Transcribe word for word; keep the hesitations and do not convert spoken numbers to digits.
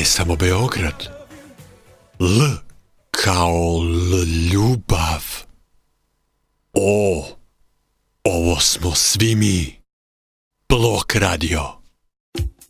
ne samo Beograd. L kao L ljubav. O, ovo smo svi mi. Blok radio.